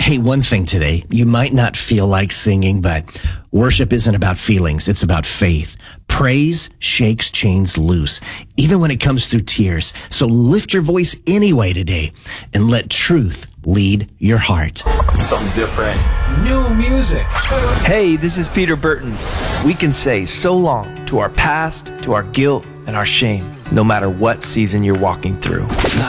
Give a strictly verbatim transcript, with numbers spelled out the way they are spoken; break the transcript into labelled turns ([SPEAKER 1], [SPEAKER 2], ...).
[SPEAKER 1] Hey, one thing today, you might not feel like singing, but worship isn't about feelings. It's about faith. Praise shakes chains loose, even when it comes through tears. So lift your voice anyway today and let truth lead your heart.
[SPEAKER 2] Something different. New music.
[SPEAKER 3] Hey, this is Peter Burton. We can say so long to our past, to our guilt, and our shame, no matter what season you're walking through.